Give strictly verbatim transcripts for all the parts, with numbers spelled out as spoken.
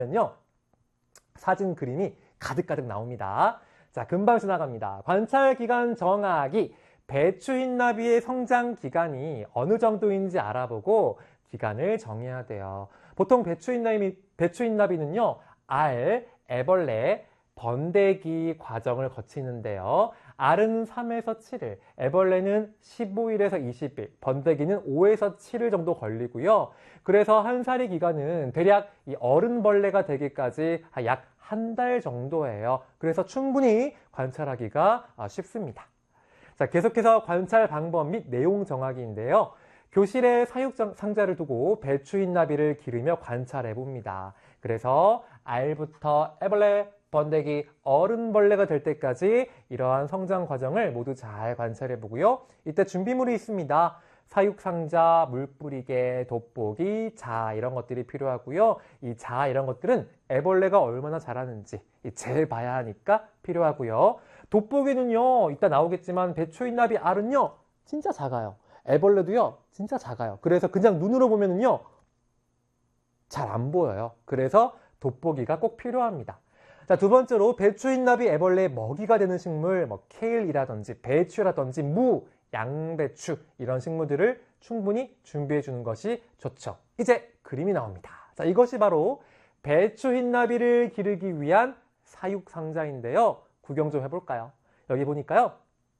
요 사진 그림이 가득가득 나옵니다. 자, 금방 지나갑니다. 관찰 기간 정하기. 배추 흰나비의 성장 기간이 어느 정도인지 알아보고 기간을 정해야 돼요. 보통 배추 흰나비, 배추 흰나비는요, 알, 애벌레, 번데기 과정을 거치는데요. 알은 삼에서 칠 일, 애벌레는 십오 일에서 이십 일, 번데기는 오에서 칠 일 정도 걸리고요. 그래서 한 살이 기간은 대략 이 어른벌레가 되기까지 약 한 달 정도예요. 그래서 충분히 관찰하기가 쉽습니다. 자, 계속해서 관찰 방법 및 내용 정하기인데요. 교실에 사육 상자를 두고 배추 흰나비를 기르며 관찰해 봅니다. 그래서 알부터 애벌레, 번데기, 어른벌레가 될 때까지 이러한 성장 과정을 모두 잘 관찰해 보고요. 이때 준비물이 있습니다. 사육상자, 물뿌리개, 돋보기, 자 이런 것들이 필요하고요. 이 자 이런 것들은 애벌레가 얼마나 자라는지 재봐야 하니까 필요하고요. 돋보기는요, 이따 나오겠지만 배추 흰나비 알은요 진짜 작아요. 애벌레도요 진짜 작아요. 그래서 그냥 눈으로 보면은요 잘 안 보여요. 그래서 돋보기가 꼭 필요합니다. 자, 두 번째로 배추 흰나비 애벌레의 먹이가 되는 식물, 뭐 케일이라든지 배추라든지 무, 양배추 이런 식물들을 충분히 준비해 주는 것이 좋죠. 이제 그림이 나옵니다. 자, 이것이 바로 배추 흰나비를 기르기 위한 사육 상자인데요. 구경 좀 해볼까요? 여기 보니까요,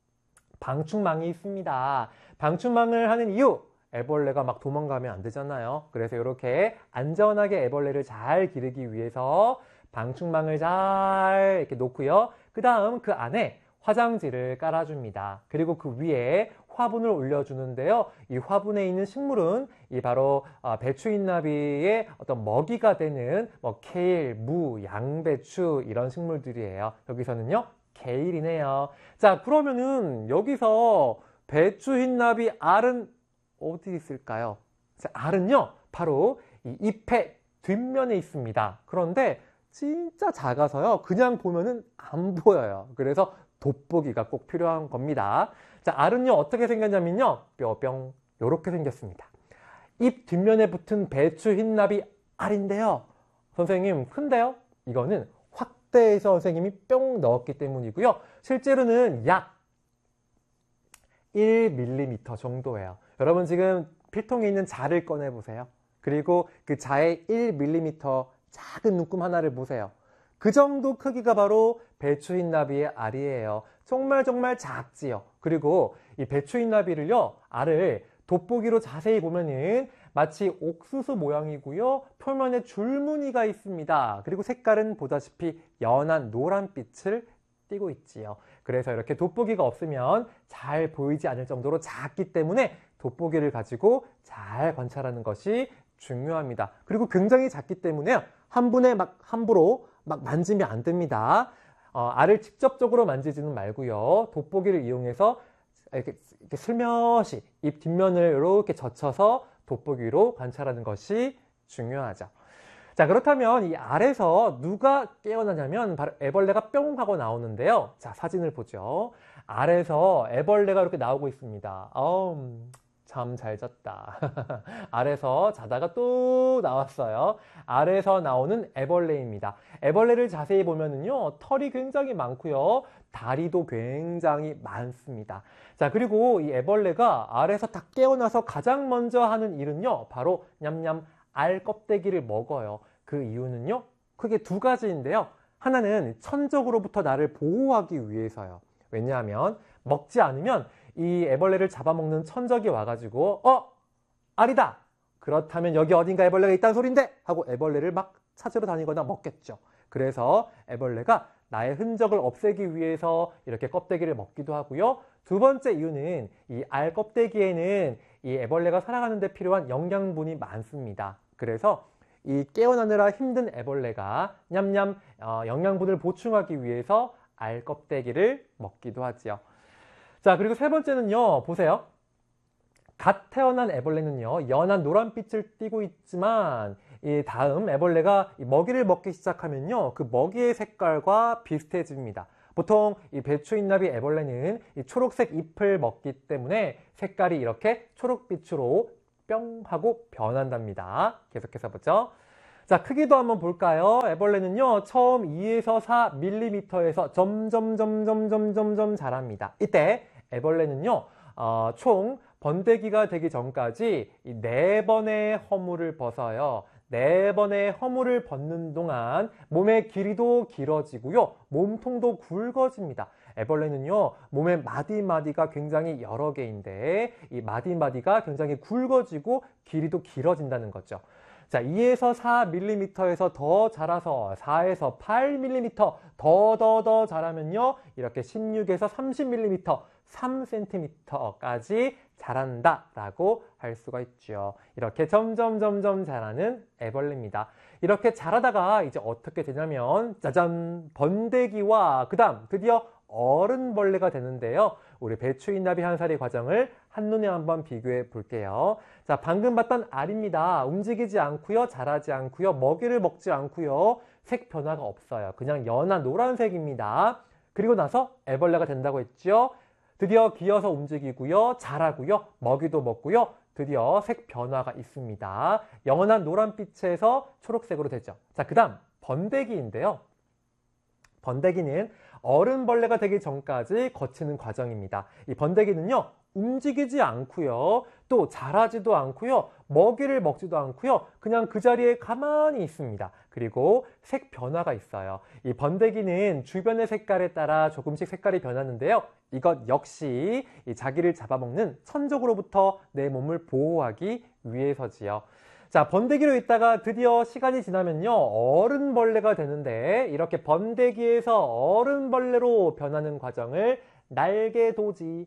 방충망이 있습니다. 방충망을 하는 이유, 애벌레가 막 도망가면 안 되잖아요. 그래서 이렇게 안전하게 애벌레를 잘 기르기 위해서 방충망을 잘 이렇게 놓고요. 그 다음 그 안에 화장지를 깔아줍니다. 그리고 그 위에 화분을 올려주는데요. 이 화분에 있는 식물은 이 바로 배추 흰나비의 어떤 먹이가 되는 뭐 케일, 무, 양배추 이런 식물들이에요. 여기서는요 케일이네요. 자, 그러면은 여기서 배추 흰나비 알은 어디 있을까요? 자, 알은요 바로 이 잎의 뒷면에 있습니다. 그런데 진짜 작아서요 그냥 보면은 안 보여요. 그래서 돋보기가 꼭 필요한 겁니다. 자, 알은요 어떻게 생겼냐면요 뼈뿅 이렇게 생겼습니다. 잎 뒷면에 붙은 배추 흰나비 알인데요, 선생님 큰데요? 이거는 확대해서 선생님이 뿅 넣었기 때문이고요. 실제로는 약 일 밀리미터 정도예요. 여러분 지금 필통에 있는 자를 꺼내 보세요. 그리고 그 자의 일 밀리미터 작은 눈금 하나를 보세요. 그 정도 크기가 바로 배추 흰나비의 알이에요. 정말 정말 작지요. 그리고 이 배추 흰나비를요, 알을 돋보기로 자세히 보면은 마치 옥수수 모양이고요. 표면에 줄무늬가 있습니다. 그리고 색깔은 보다시피 연한 노란빛을 띠고 있지요. 그래서 이렇게 돋보기가 없으면 잘 보이지 않을 정도로 작기 때문에 돋보기를 가지고 잘 관찰하는 것이 중요합니다. 그리고 굉장히 작기 때문에 한 분에 막 함부로 막 만지면 안 됩니다. 어, 알을 직접적으로 만지지는 말고요. 돋보기를 이용해서 이렇게, 이렇게 슬며시 잎 뒷면을 이렇게 젖혀서 돋보기로 관찰하는 것이 중요하죠. 자, 그렇다면 이 알에서 누가 깨어나냐면 바로 애벌레가 뿅 하고 나오는데요. 자, 사진을 보죠. 알에서 애벌레가 이렇게 나오고 있습니다. 어음, 참 잘 잤다. 알에서 자다가 또 나왔어요. 알에서 나오는 애벌레입니다. 애벌레를 자세히 보면은요, 털이 굉장히 많고요. 다리도 굉장히 많습니다. 자, 그리고 이 애벌레가 알에서 다 깨어나서 가장 먼저 하는 일은요, 바로 냠냠 알 껍데기를 먹어요. 그 이유는요, 크게 두 가지인데요. 하나는 천적으로부터 나를 보호하기 위해서요. 왜냐하면 먹지 않으면 이 애벌레를 잡아먹는 천적이 와가지고 어? 알이다! 그렇다면 여기 어딘가 애벌레가 있다는 소린데? 하고 애벌레를 막 찾으러 다니거나 먹겠죠. 그래서 애벌레가 나의 흔적을 없애기 위해서 이렇게 껍데기를 먹기도 하고요. 두 번째 이유는 이 알 껍데기에는 이 애벌레가 살아가는 데 필요한 영양분이 많습니다. 그래서 이 깨어나느라 힘든 애벌레가 냠냠 어, 영양분을 보충하기 위해서 알 껍데기를 먹기도 하지요. 자, 그리고 세 번째는요, 보세요. 갓 태어난 애벌레는요, 연한 노란빛을 띠고 있지만 이 다음 애벌레가 이 먹이를 먹기 시작하면요, 그 먹이의 색깔과 비슷해집니다. 보통 이 배추 흰나비 애벌레는 이 초록색 잎을 먹기 때문에 색깔이 이렇게 초록빛으로 뿅 하고 변한답니다. 계속해서 보죠. 자, 크기도 한번 볼까요? 애벌레는요, 처음 이에서 사 밀리미터에서 점점, 점점, 점점, 점점 자랍니다. 이때 애벌레는요, 어, 총 번데기가 되기 전까지 이 네 번의 허물을 벗어요. 네 번의 허물을 벗는 동안 몸의 길이도 길어지고요. 몸통도 굵어집니다. 애벌레는요, 몸의 마디마디가 굉장히 여러 개인데 이 마디마디가 굉장히 굵어지고 길이도 길어진다는 거죠. 자, 이에서 사 밀리미터에서 더 자라서 사에서 팔 밀리미터 더 더 더 자라면요, 이렇게 십육에서 삼십 밀리미터, 삼 센티미터까지 자란다라고 할 수가 있죠. 이렇게 점점 점점 자라는 애벌레입니다. 이렇게 자라다가 이제 어떻게 되냐면 짜잔, 번데기와 그 다음 드디어 어른벌레가 되는데요. 우리 배추인나비 한살이 과정을 한눈에 한번 비교해 볼게요. 자, 방금 봤던 알입니다. 움직이지 않고요, 자라지 않고요, 먹이를 먹지 않고요, 색 변화가 없어요. 그냥 연한 노란색입니다. 그리고 나서 애벌레가 된다고 했죠. 드디어 기어서 움직이고요, 자라고요, 먹이도 먹고요, 드디어 색 변화가 있습니다. 영원한 노란빛에서 초록색으로 되죠. 자, 그 다음 번데기인데요. 번데기는 어른벌레가 되기 전까지 거치는 과정입니다. 이 번데기는요, 움직이지 않고요, 또 자라지도 않고요, 먹이를 먹지도 않고요, 그냥 그 자리에 가만히 있습니다. 그리고 색 변화가 있어요. 이 번데기는 주변의 색깔에 따라 조금씩 색깔이 변하는데요. 이것 역시 이 자기를 잡아먹는 천적으로부터 내 몸을 보호하기 위해서지요. 자, 번데기로 있다가 드디어 시간이 지나면요, 어른벌레가 되는데 이렇게 번데기에서 어른벌레로 변하는 과정을 날개도지,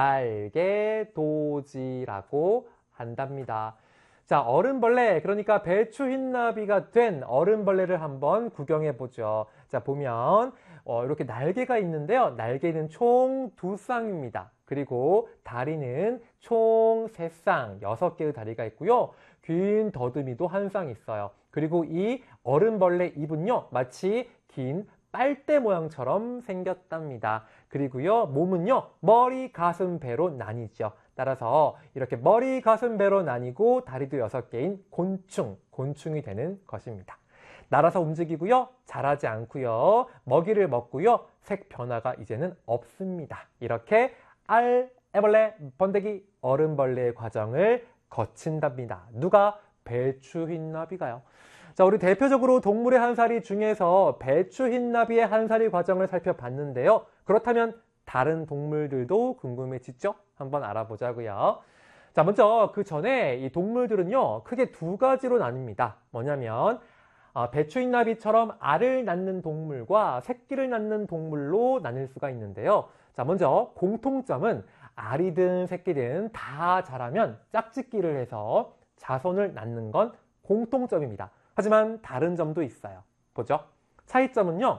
날개도지라고 한답니다. 자, 어른벌레, 그러니까 배추흰나비가 된 어른벌레를 한번 구경해 보죠. 자, 보면 어, 이렇게 날개가 있는데요. 날개는 총 두 쌍입니다. 그리고 다리는 총 세 쌍, 여섯 개의 다리가 있고요. 긴 더듬이도 한 쌍 있어요. 그리고 이 어른벌레 입은요, 마치 긴 빨대 모양처럼 생겼답니다. 그리고요, 몸은요, 머리, 가슴, 배로 나뉘죠. 따라서 이렇게 머리, 가슴, 배로 나뉘고 다리도 여섯 개인 곤충, 곤충이 되는 것입니다. 날아서 움직이고요, 자라지 않고요, 먹이를 먹고요, 색 변화가 이제는 없습니다. 이렇게 알, 애벌레, 번데기, 어른벌레의 과정을 거친답니다. 누가? 배추흰나비가요. 자, 우리 대표적으로 동물의 한살이 중에서 배추흰나비의 한살이 과정을 살펴봤는데요. 그렇다면 다른 동물들도 궁금해지죠? 한번 알아보자고요. 자, 먼저 그 전에 이 동물들은요, 크게 두 가지로 나뉩니다. 뭐냐면 어, 배추흰나비처럼 알을 낳는 동물과 새끼를 낳는 동물로 나뉠 수가 있는데요. 자, 먼저 공통점은 알이든 새끼든 다 자라면 짝짓기를 해서 자손을 낳는 건 공통점입니다. 하지만 다른 점도 있어요. 보죠. 차이점은요,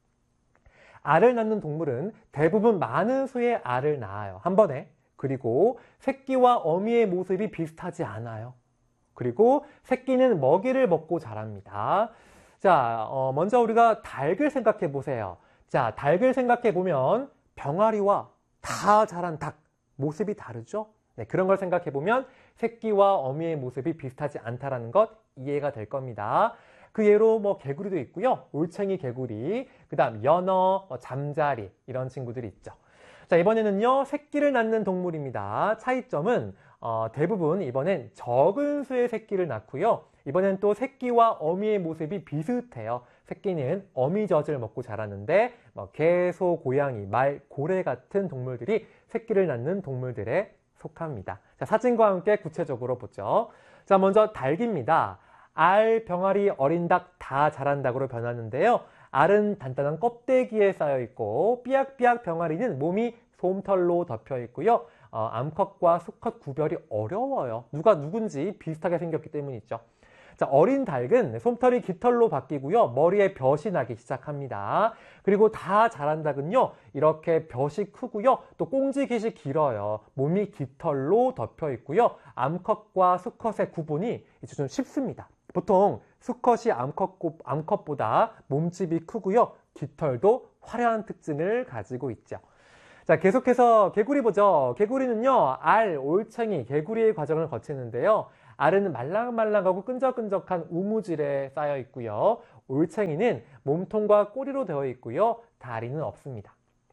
알을 낳는 동물은 대부분 많은 수의 알을 낳아요. 한 번에. 그리고 새끼와 어미의 모습이 비슷하지 않아요. 그리고 새끼는 먹이를 먹고 자랍니다. 자, 어, 먼저 우리가 닭을 생각해 보세요. 자, 닭을 생각해 보면 병아리와 다 자란 닭, 모습이 다르죠? 네, 그런 걸 생각해 보면 새끼와 어미의 모습이 비슷하지 않다는 것 이해가 될 겁니다. 그 예로 뭐 개구리도 있고요. 올챙이 개구리, 그 다음 연어, 뭐 잠자리 이런 친구들이 있죠. 자, 이번에는요, 새끼를 낳는 동물입니다. 차이점은 어, 대부분 이번엔 적은 수의 새끼를 낳고요. 이번엔 또 새끼와 어미의 모습이 비슷해요. 새끼는 어미젖을 먹고 자라는데 뭐 개, 소, 고양이, 말, 고래 같은 동물들이 새끼를 낳는 동물들에 속합니다. 자, 사진과 함께 구체적으로 보죠. 자, 먼저 닭입니다. 알, 병아리, 어린 닭 다 자란다고 변하는데요. 알은 단단한 껍데기에 쌓여 있고 삐약삐약 병아리는 몸이 솜털로 덮여 있고요. 어, 암컷과 수컷 구별이 어려워요. 누가 누군지 비슷하게 생겼기 때문이죠. 자, 어린 닭은 솜털이 깃털로 바뀌고요. 머리에 벼이 나기 시작합니다. 그리고 다 자란 닭은요, 이렇게 벼이 크고요. 또 꽁지깃이 길어요. 몸이 깃털로 덮여 있고요. 암컷과 수컷의 구분이 이제 좀 쉽습니다. 보통 수컷이 암컷, 암컷보다 몸집이 크고요. 깃털도 화려한 특징을 가지고 있죠. 자, 계속해서 개구리 보죠. 개구리는요, 알, 올챙이, 개구리의 과정을 거치는데요. 알은 말랑말랑하고 끈적끈적한 우무질에 쌓여 있고요. 올챙이는 몸통과 꼬리로 되어 있고요. 다리는 없습니다.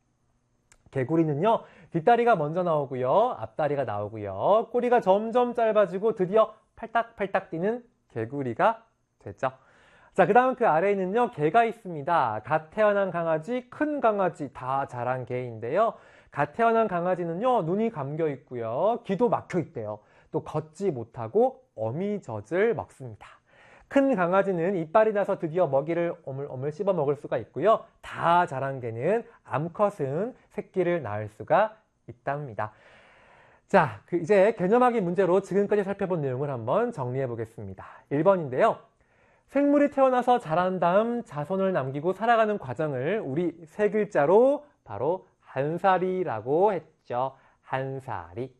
개구리는요, 뒷다리가 먼저 나오고요. 앞다리가 나오고요. 꼬리가 점점 짧아지고 드디어 팔딱팔딱 뛰는 개구리가 됐죠. 자, 그 다음 그 아래에는요, 개가 있습니다. 갓 태어난 강아지, 큰 강아지 다 자란 개인데요. 갓 태어난 강아지는요, 눈이 감겨 있고요. 귀도 막혀 있대요. 또 걷지 못하고 어미젖을 먹습니다. 큰 강아지는 이빨이 나서 드디어 먹이를 오물오물 씹어 먹을 수가 있고요. 다 자란 개는 암컷은 새끼를 낳을 수가 있답니다. 자, 그 이제 개념하기 문제로 지금까지 살펴본 내용을 한번 정리해 보겠습니다. 일 번인데요. 생물이 태어나서 자란 다음 자손을 남기고 살아가는 과정을 우리 세 글자로 바로 한살이라고 했죠. 한살이.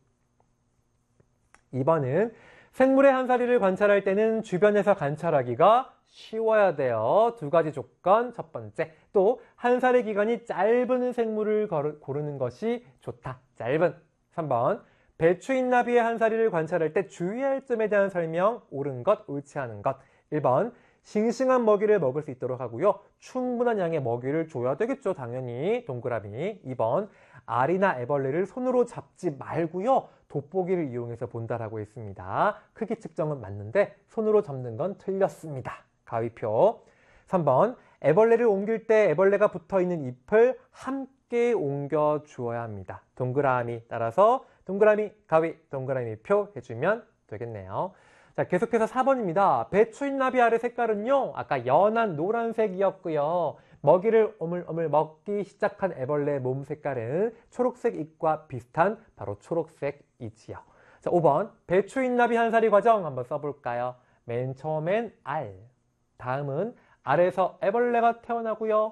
이 번은 생물의 한살이를 관찰할 때는 주변에서 관찰하기가 쉬워야 돼요. 두 가지 조건. 첫 번째, 또 한살이 기간이 짧은 생물을 고르는 것이 좋다. 짧은. 삼 번, 배추인나비의 한살이를 관찰할 때 주의할 점에 대한 설명. 옳은 것, 옳지 않은 것. 일 번, 싱싱한 먹이를 먹을 수 있도록 하고요. 충분한 양의 먹이를 줘야 되겠죠. 당연히. 동그라미. 이 번, 알이나 애벌레를 손으로 잡지 말고요. 돋보기를 이용해서 본다라고 했습니다. 크기 측정은 맞는데 손으로 잡는 건 틀렸습니다. 가위표. 삼 번, 애벌레를 옮길 때 애벌레가 붙어있는 잎을 함께 옮겨 주어야 합니다. 동그라미. 따라서 동그라미, 가위, 동그라미 표 해주면 되겠네요. 자, 계속해서 사 번입니다. 배추인나비 알의 색깔은요, 아까 연한 노란색이었고요. 먹이를 오물오물 먹기 시작한 애벌레 몸 색깔은 초록색 잎과 비슷한 바로 초록색이지요. 자, 오 번, 배추인나비 한살이 과정 한번 써볼까요? 맨 처음엔 알, 다음은 알에서 애벌레가 태어나고요.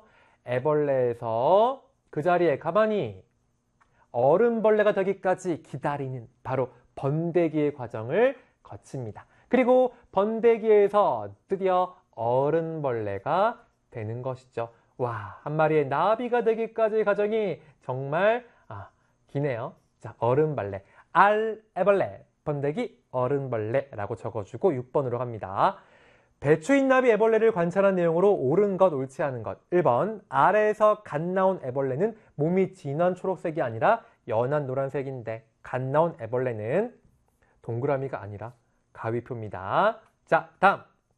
애벌레에서 그 자리에 가만히 어른벌레가 되기까지 기다리는 바로 번데기의 과정을 거칩니다. 그리고 번데기에서 드디어 어른벌레가 되는 것이죠. 와, 한 마리의 나비가 되기까지의 과정이 정말 아, 기네요. 자, 어른벌레, 알, 애벌레, 번데기, 어른벌레라고 적어주고 육 번으로 갑니다. 배추인나비 애벌레를 관찰한 내용으로 옳은 것, 옳지 않은 것. 일 번, 알에서 갓 나온 애벌레는 몸이 진한 초록색이 아니라 연한 노란색인데 갓 나온 애벌레는 동그라미가 아니라 가위표입니다. 자, 다음.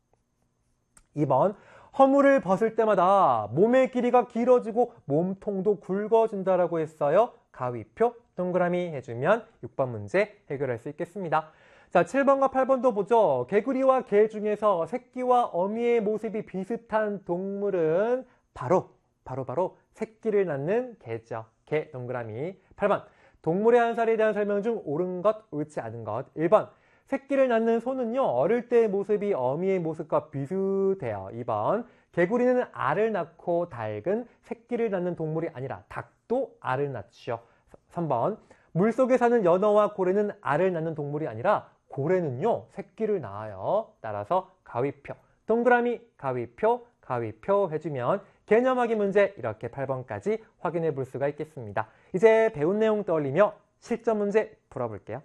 이 번, 허물을 벗을 때마다 몸의 길이가 길어지고 몸통도 굵어진다라고 했어요. 가위표, 동그라미 해주면 육 번 문제 해결할 수 있겠습니다. 자, 칠 번과 팔 번도 보죠. 개구리와 개 중에서 새끼와 어미의 모습이 비슷한 동물은 바로 바로 바로 새끼를 낳는 개죠. 개, 동그라미. 팔 번, 동물의 한살에 대한 설명 중 옳은 것, 옳지 않은 것. 일 번, 새끼를 낳는 소는요, 어릴 때의 모습이 어미의 모습과 비슷해요. 이 번, 개구리는 알을 낳고 닭은 새끼를 낳는 동물이 아니라 닭도 알을 낳죠. 삼 번, 물속에 사는 연어와 고래는 알을 낳는 동물이 아니라 고래는요, 새끼를 낳아요. 따라서 가위표, 동그라미, 가위표, 가위표 해주면 개념하기 문제 이렇게 팔 번까지 확인해 볼 수가 있겠습니다. 이제 배운 내용 떠올리며 실전 문제 풀어볼게요.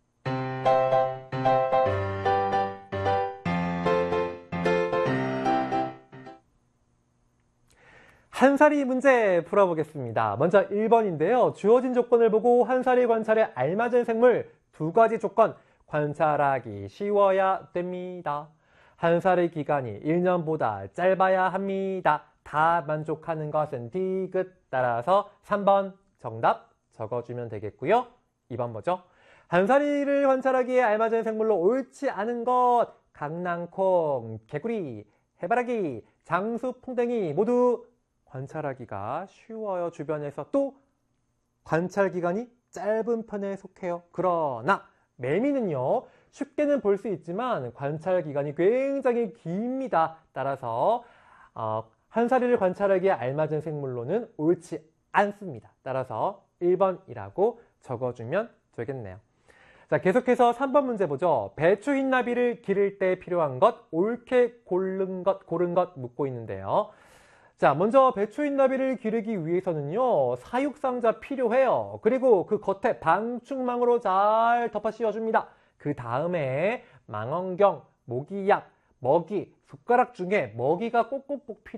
한살이 문제 풀어보겠습니다. 먼저 일 번인데요. 주어진 조건을 보고 한살이 관찰에 알맞은 생물 두 가지 조건 관찰하기 쉬워야 됩니다. 한살의 기간이 일 년보다 짧아야 합니다. 다 만족하는 것은 디귿. 따라서 삼 번 정답 적어주면 되겠고요. 이 번 뭐죠? 한살이를 관찰하기에 알맞은 생물로 옳지 않은 것 강낭콩, 개구리, 해바라기, 장수풍뎅이 모두 관찰하기가 쉬워요. 주변에서 또 관찰 기간이 짧은 편에 속해요. 그러나 매미는요, 쉽게는 볼 수 있지만 관찰 기간이 굉장히 깁니다. 따라서 어, 한살이를 관찰하기에 알맞은 생물로는 옳지 않습니다. 따라서 일 번이라고 적어주면 되겠네요. 자, 계속해서 삼 번 문제 보죠. 배추 흰나비를 기를 때 필요한 것, 옳게 고른 것, 고른 것 묻고 있는데요. 자, 먼저 배추 흰나비를 기르기 위해서는요, 사육상자 필요해요. 그리고 그 겉에 방충망으로 잘 덮어 씌워줍니다. 그 다음에 망원경, 모기약, 먹이, 숟가락 중에 먹이가 꼭꼭꼭